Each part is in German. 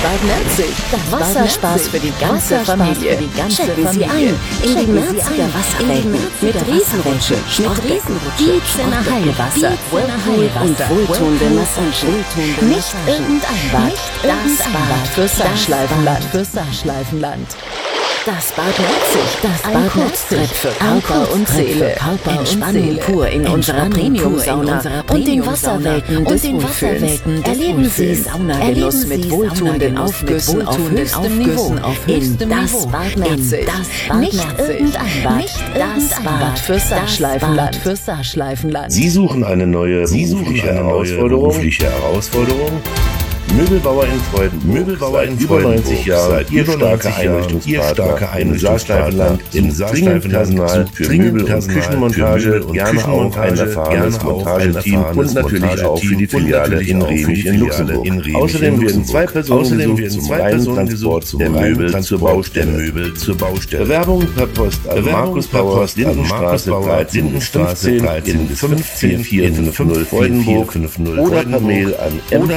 Bad Merzig. Wasserspaß für die ganze Familie. Checken Sie ein in die Merziger Wasserwelten mit Riesenrutsche, Gießener Heilwasser, Whirlpool und wohltuende Massagen. Nicht irgendein Bad, das Bad für Saarschleifenland. Das Bad Merzig, ein Kurztrip für Körper und Seele. Entspannung pur in unserer Premium-Sauna und den Wasserwelten des Wohlfühlens. Erleben Sie Saunagenuss mit wohltuenden Aufgüssen auf höchstem Niveau in das Bad Merzig. Nicht irgendein Bad, das Bad für Saarschleifenland. Sie suchen eine neue berufliche Herausforderung? Möbelbauer in Freudenburg, seit über 90 Jahren, Ihr starker Einrichtungspartner Saarschleifenland, dringend Personal für Möbel- und Küchenmontage, gerne auch ein erfahrenes Montageteam und natürlich auch für die Filiale in Remich in Luxemburg. Außerdem werden 2 Personen gesucht zum reinen Transport der Möbel zur Baustelle. Bewerbung per Post an Markus Bauer, Lindenstraße 13 15 450 Freudenburg oder per Mail an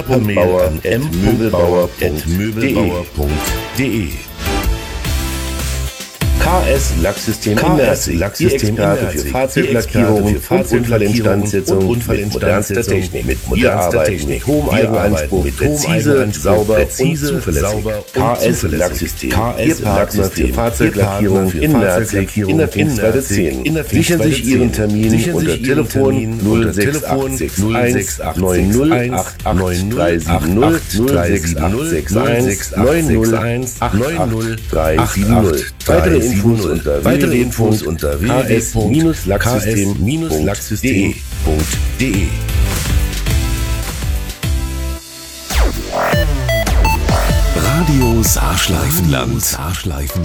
m.bauer@möbelbauer.de. KS Lacksystem in Merzig, die Experte für Fahrzeuglackierungen und Unfallinstandsetzung mit modernster Technik. Wir arbeiten mit hohem Eigenanspruch, präzise, sauber und zuverlässig. KS Lacksystem, Ihr Partner für Fahrzeuglackierung in Merzig in der Pfingstweide 10. Sichern sich Ihren Termin unter Telefon 06861 9088370 06861 9088370. Weitere Infos unter www.ks-lacksystem.de. Radio Saarschleifenland.